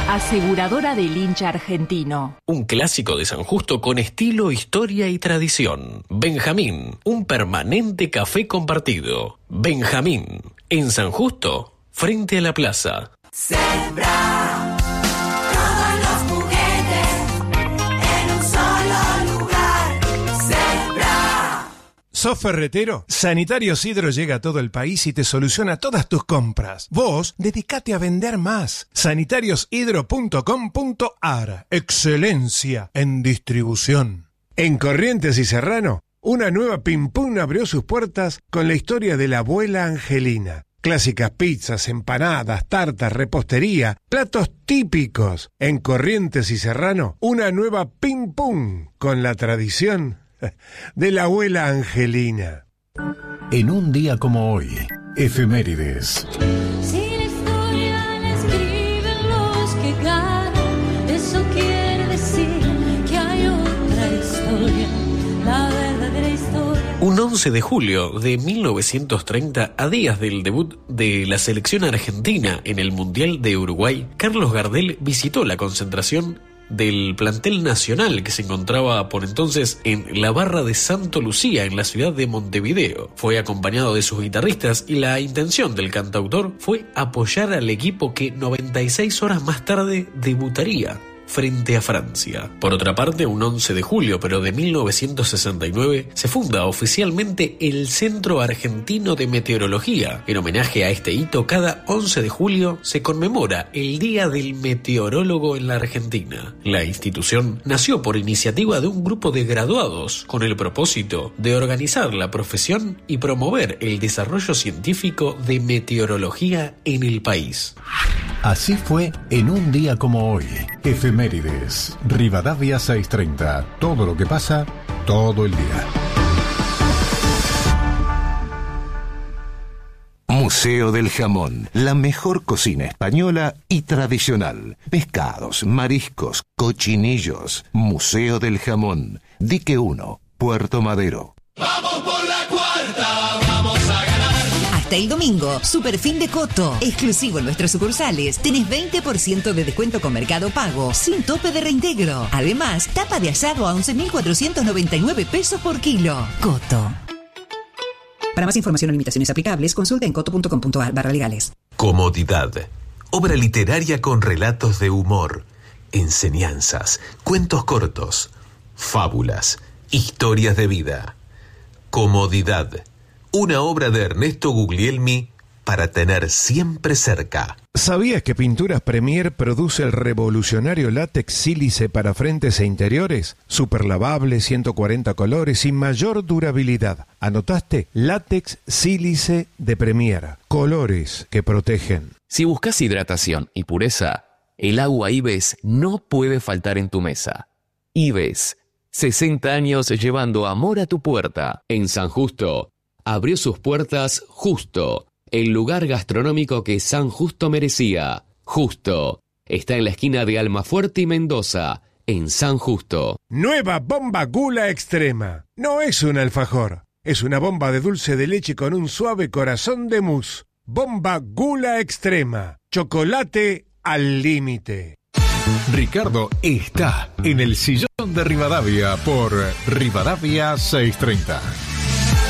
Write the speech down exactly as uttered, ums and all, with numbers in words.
Aseguradora del hincha argentino. Un clásico de San Justo con estilo, historia y tradición. Benjamín, un permanente café compartido. Benjamín, en San Justo, frente a la plaza. Sembra todos los juguetes en un solo lugar. Sembra. ¿Sos ferretero? Sanitarios Hidro llega a todo el país y te soluciona todas tus compras. Vos, dedicate a vender más. sanitarios hidro punto com punto a r. Excelencia en distribución. En Corrientes y Serrano, una nueva Pim Pum abrió sus puertas con la historia de la abuela Angelina. Clásicas pizzas, empanadas, tartas, repostería, platos típicos. En Corrientes y Serrano, una nueva Pim Pum con la tradición de la abuela Angelina. En un día como hoy, efemérides. Si la historia la escriben los que ganan, eso quiere decir que hay otra historia, la verdadera historia. Un once de julio de mil novecientos treinta, a días del debut de la selección argentina en el Mundial de Uruguay, Carlos Gardel visitó la concentración del plantel nacional que se encontraba por entonces en la barra de Santo Lucía, en la ciudad de Montevideo. Fue acompañado de sus guitarristas y la intención del cantautor fue apoyar al equipo que noventa y seis horas más tarde debutaría frente a Francia. Por otra parte, un once de julio, pero de mil novecientos sesenta y nueve, se funda oficialmente el Centro Argentino de Meteorología. En homenaje a este hito, cada once de julio se conmemora el Día del Meteorólogo en la Argentina. La institución nació por iniciativa de un grupo de graduados con el propósito de organizar la profesión y promover el desarrollo científico de meteorología en el país. Así fue en un día como hoy. Efemérides. Rivadavia seiscientos treinta. Todo lo que pasa, todo el día. Museo del Jamón. La mejor cocina española y tradicional. Pescados, mariscos, cochinillos. Museo del Jamón. Dique uno, Puerto Madero. Vamos por la cuarta, vamos a ganar. Hasta el domingo, Super Fin de Coto. Exclusivo en nuestras sucursales. Tenés veinte por ciento de descuento con Mercado Pago, sin tope de reintegro. Además, tapa de asado a once mil cuatrocientos noventa y nueve pesos por kilo. Coto. Para más información o limitaciones aplicables, consulta en coto punto com punto a r barra legales. Comodidad. Obra literaria con relatos de humor, enseñanzas, cuentos cortos, fábulas, historias de vida. Comodidad. Una obra de Ernesto Guglielmi para tener siempre cerca. ¿Sabías que Pinturas Premier produce el revolucionario látex sílice para frentes e interiores? Superlavable, ciento cuarenta colores y mayor durabilidad. ¿Anotaste? Látex sílice de Premier. Colores que protegen. Si buscas hidratación y pureza, el agua Ives no puede faltar en tu mesa. Ives, sesenta años llevando amor a tu puerta. En San Justo, abrió sus puertas Justo, el lugar gastronómico que San Justo merecía. Justo está en la esquina de Almafuerte y Mendoza, en San Justo. Nueva bomba Gula Extrema. No es un alfajor, es una bomba de dulce de leche con un suave corazón de mousse. Bomba Gula Extrema. Chocolate al límite. Ricardo está en el sillón de Rivadavia por Rivadavia seiscientos treinta.